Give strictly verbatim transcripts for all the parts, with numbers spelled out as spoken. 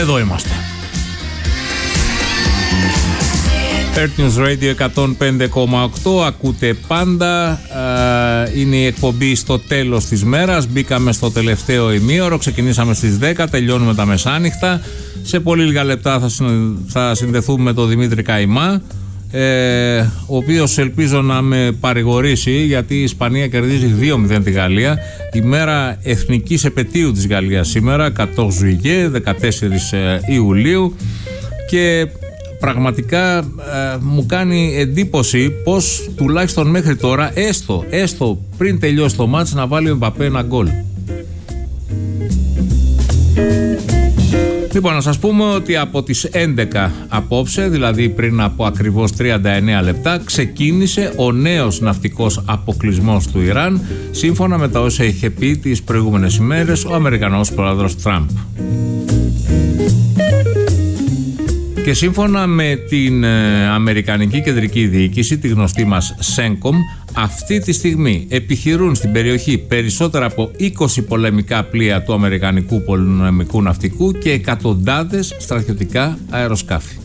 εδώ είμαστε. Earth News Radio εκατόν πέντε κόμμα οκτώ, ακούτε πάντα, είναι η εκπομπή στο τέλος της μέρας. Μπήκαμε στο τελευταίο ημίωρο, ξεκινήσαμε στις δέκα, τελειώνουμε τα μεσάνυχτα. Σε πολύ λίγα λεπτά θα, συν, θα συνδεθούμε με τον Δημήτρη Καϊμά, ε, ο οποίος ελπίζω να με παρηγορήσει, γιατί η Ισπανία κερδίζει δύο μηδέν τη Γαλλία. Η μέρα εθνικής επετείου της Γαλλίας σήμερα, κατόρθ Ζουιγέ, δεκατέσσερις Ιουλίου, και πραγματικά ε, μου κάνει εντύπωση πως τουλάχιστον μέχρι τώρα, έστω, έστω πριν τελειώσει το μάτς, να βάλει ο Εμπαπέ ένα γκολ. Λοιπόν, να σας πούμε ότι από τις έντεκα απόψε, δηλαδή πριν από ακριβώς τριάντα εννέα λεπτά, ξεκίνησε ο νέος ναυτικός αποκλεισμός του Ιράν, σύμφωνα με τα όσα είχε πει τις προηγούμενες ημέρες ο Αμερικανός πρόεδρος Τραμπ. Και σύμφωνα με την ε, Αμερικανική Κεντρική Διοίκηση, τη γνωστή μας σένκομ, αυτή τη στιγμή επιχειρούν στην περιοχή περισσότερα από είκοσι πολεμικά πλοία του Αμερικανικού πολεμικού ναυτικού και εκατοντάδες στρατιωτικά αεροσκάφη.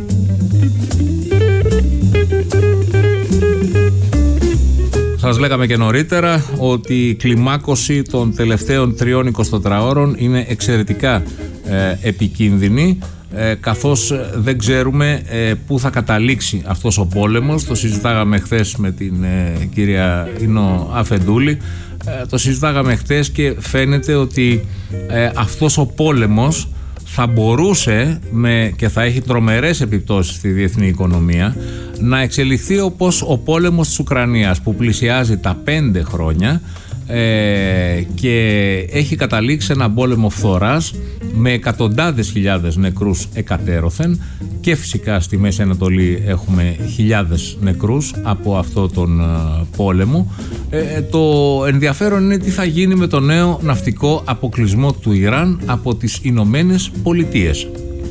Σας λέγαμε και νωρίτερα ότι η κλιμάκωση των τελευταίων τριών εικοσιτετράωρων είναι εξαιρετικά ε, επικίνδυνη, Ε, καθώς δεν ξέρουμε ε, πού θα καταλήξει αυτός ο πόλεμος. Το συζητάγαμε χθες με την ε, κυρία Ινώ Αφεντούλη, ε, το συζητάγαμε χθες και φαίνεται ότι ε, αυτός ο πόλεμος θα μπορούσε με, και θα έχει τρομερές επιπτώσεις στη διεθνή οικονομία, να εξελιχθεί όπως ο πόλεμος της Ουκρανίας, που πλησιάζει τα πέντε χρόνια ε, και έχει καταλήξει ένα πόλεμο φθοράς με εκατοντάδες χιλιάδες νεκρούς εκατέρωθεν, και φυσικά στη Μέση Ανατολή έχουμε χιλιάδες νεκρούς από αυτό τον uh, πόλεμο. Ε, το ενδιαφέρον είναι τι θα γίνει με το νέο ναυτικό αποκλεισμό του Ιράν από τις Ηνωμένες Πολιτείες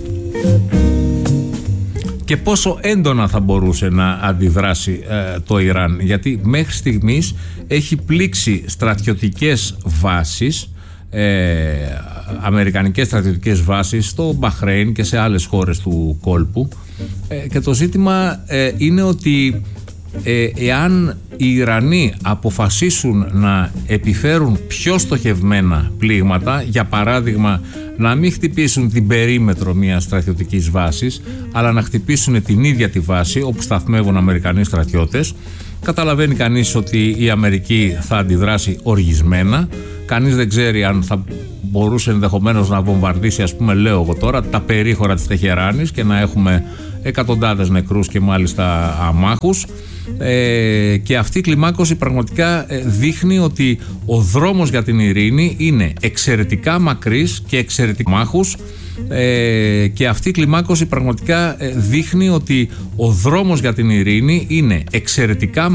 και πόσο έντονα θα μπορούσε να αντιδράσει ε, το Ιράν, γιατί μέχρι στιγμής έχει πλήξει στρατιωτικές βάσεις, Ε, αμερικανικές στρατιωτικές βάσεις στο Μπαχρέιν και σε άλλες χώρες του κόλπου, ε, και το ζήτημα ε, είναι ότι ε, εάν οι Ιρανοί αποφασίσουν να επιφέρουν πιο στοχευμένα πλήγματα, για παράδειγμα να μην χτυπήσουν την περίμετρο μιας στρατιωτικής βάσης, αλλά να χτυπήσουν την ίδια τη βάση όπου σταθμεύουν Αμερικανοί στρατιώτες, καταλαβαίνει κανείς ότι η Αμερική θα αντιδράσει οργισμένα. Κανείς δεν ξέρει αν θα μπορούσε ενδεχομένως να βομβαρδίσει, ας πούμε, λέω εγώ τώρα, τα περίχωρα της Τεχεράνης και να έχουμε εκατοντάδες νεκρούς και μάλιστα αμάχους. Ε, και αυτή η κλιμάκωση πραγματικά δείχνει ότι ο δρόμος για την ειρήνη είναι εξαιρετικά μακρύς και εξαιρετικά μάχους. Ε, και αυτή η κλιμάκωση πραγματικά δείχνει ότι ο δρόμος για την ειρήνη είναι εξαιρετικά